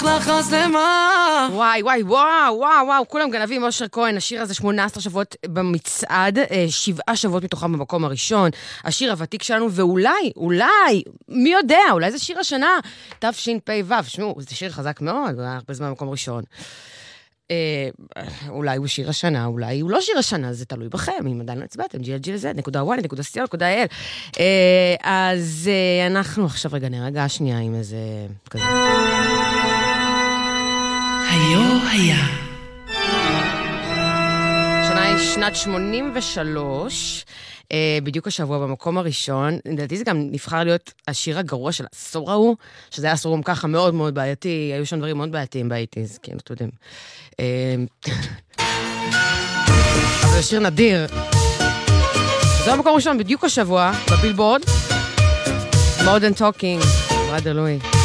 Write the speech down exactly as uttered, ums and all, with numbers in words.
לך הסלמה. וואי, וואי, וואו, וואו, וואו, כולם גנבים. אושר כהן, השיר הזה שמונה עשרה שבועות במצעד, שבעה שבועות מתוכם במקום הראשון, השיר הוותיק שלנו, ואולי, אולי, מי יודע, אולי זה שיר השנה, תשפ"ו, שמעו, זה שיר חזק מאוד, הרבה זמן במקום ראשון. אולי הוא שיר השנה, אולי הוא לא שיר השנה, זה תלוי בכם, אם עדיין לא הצבעתם, ג'י אל ג'י נקודה נקודה וואי נקודה סי או נקודה איי אל. אז אנחנו עכשיו רגע נרגע שנייה עם איזה כזה. היו היה. השנה היא שנת שמונים ושלוש, בדיוק השבוע במקום הראשון, לדעתי זה גם נבחר להיות השיר הגרוע של העשור ההוא, שזה היה עשור ככה מאוד מאוד בעייתי, היו שם דברים מאוד בעייתיים באייטיז, כאילו, אתם יודעים. אבל זה שיר נדיר. זה המקום הראשון בדיוק השבוע, בבילבורד, Modern Talking, Brother Louis.